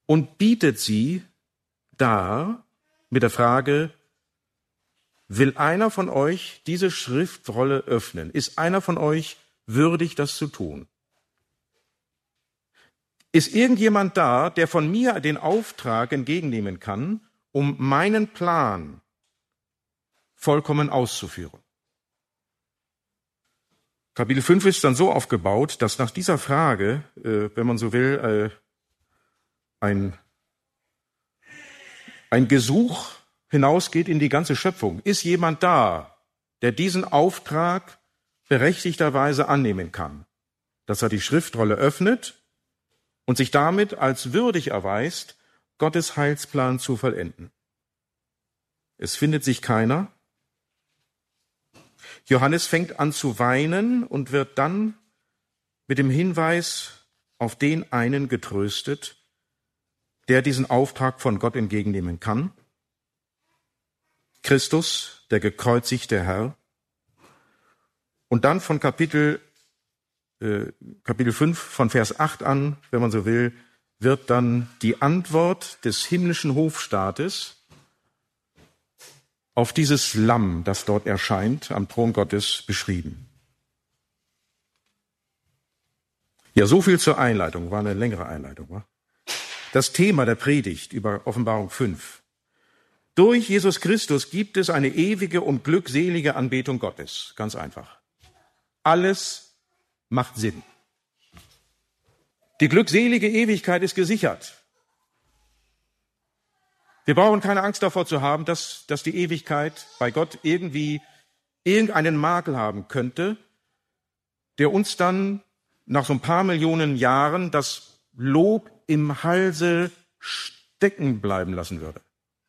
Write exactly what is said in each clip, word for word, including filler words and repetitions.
und bietet sie dar mit der Frage, will einer von euch diese Schriftrolle öffnen? Ist einer von euch würdig, das zu tun? Ist irgendjemand da, der von mir den Auftrag entgegennehmen kann, um meinen Plan vollkommen auszuführen? Kapitel fünf ist dann so aufgebaut, dass nach dieser Frage, äh, wenn man so will, äh, ein, ein Gesuch hinausgeht in die ganze Schöpfung. Ist jemand da, der diesen Auftrag berechtigterweise annehmen kann, dass er die Schriftrolle öffnet und sich damit als würdig erweist, Gottes Heilsplan zu vollenden? Es findet sich keiner. Johannes fängt an zu weinen und wird dann mit dem Hinweis auf den einen getröstet, der diesen Auftrag von Gott entgegennehmen kann. Christus, der gekreuzigte Herr. Und dann von Kapitel, äh, Kapitel fünf, von Vers acht an, wenn man so will, wird dann die Antwort des himmlischen Hofstaates auf dieses Lamm, das dort erscheint, am Thron Gottes beschrieben. Ja, so viel zur Einleitung, war eine längere Einleitung. Wa? Das Thema der Predigt über Offenbarung fünf. Durch Jesus Christus gibt es eine ewige und glückselige Anbetung Gottes. Ganz einfach. Alles macht Sinn. Die glückselige Ewigkeit ist gesichert. Wir brauchen keine Angst davor zu haben, dass, dass die Ewigkeit bei Gott irgendwie irgendeinen Makel haben könnte, der uns dann nach so ein paar Millionen Jahren das Lob im Halse stecken bleiben lassen würde.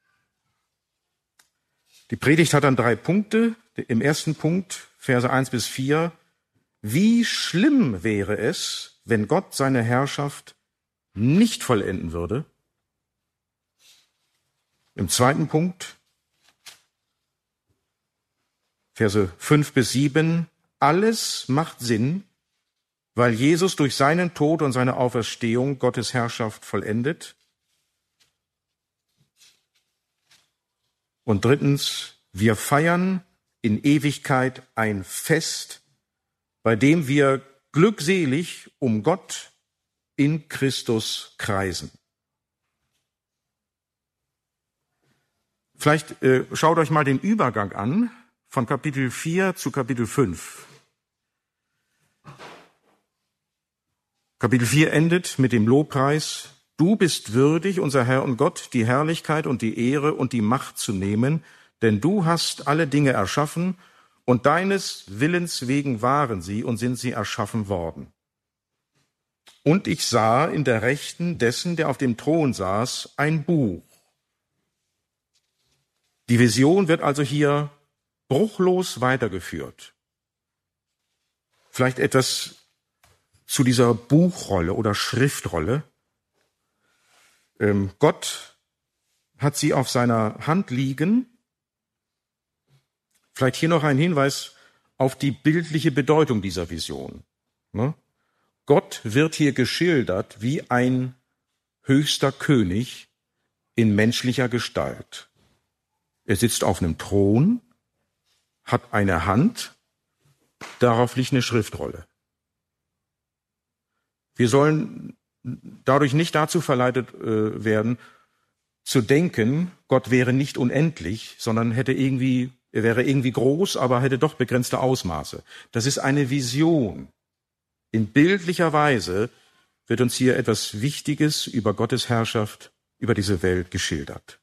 Die Predigt hat dann drei Punkte. Im ersten Punkt, Verse eins bis vier, wie schlimm wäre es, wenn Gott seine Herrschaft nicht vollenden würde? Im zweiten Punkt, Verse fünf bis sieben, alles macht Sinn, weil Jesus durch seinen Tod und seine Auferstehung Gottes Herrschaft vollendet. Und drittens, wir feiern in Ewigkeit ein Fest, bei dem wir glückselig um Gott in Christus kreisen. Vielleicht äh, schaut euch mal den Übergang an von Kapitel vier zu Kapitel fünf. Kapitel vier endet mit dem Lobpreis. Du bist würdig, unser Herr und Gott, die Herrlichkeit und die Ehre und die Macht zu nehmen, denn du hast alle Dinge erschaffen und deines Willens wegen waren sie und sind sie erschaffen worden. Und ich sah in der Rechten dessen, der auf dem Thron saß, ein Buch. Die Vision wird also hier bruchlos weitergeführt. Vielleicht etwas zu dieser Buchrolle oder Schriftrolle. Ähm, Gott hat sie auf seiner Hand liegen. Vielleicht hier noch ein Hinweis auf die bildliche Bedeutung dieser Vision. Ne? Gott wird hier geschildert wie ein höchster König in menschlicher Gestalt. Er sitzt auf einem Thron, hat eine Hand, darauf liegt eine Schriftrolle. Wir sollen dadurch nicht dazu verleitet äh, werden, zu denken, Gott wäre nicht unendlich, sondern hätte irgendwie, er wäre irgendwie groß, aber hätte doch begrenzte Ausmaße. Das ist eine Vision. In bildlicher Weise wird uns hier etwas Wichtiges über Gottes Herrschaft über diese Welt geschildert.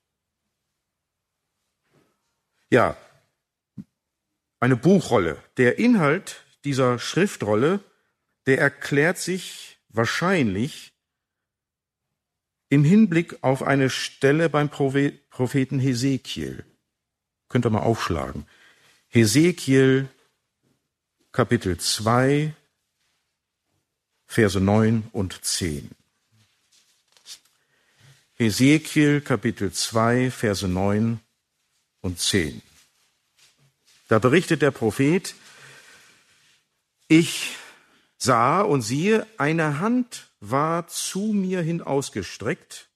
Ja, eine Buchrolle. Der Inhalt dieser Schriftrolle, der erklärt sich wahrscheinlich im Hinblick auf eine Stelle beim Propheten Hesekiel. Könnt ihr mal aufschlagen. Hesekiel Kapitel zwei, Verse neun und zehn. Hesekiel Kapitel zwei, Verse neun und zehn. Da berichtet der Prophet, ich sah und siehe, eine Hand war zu mir hin ausgestreckt,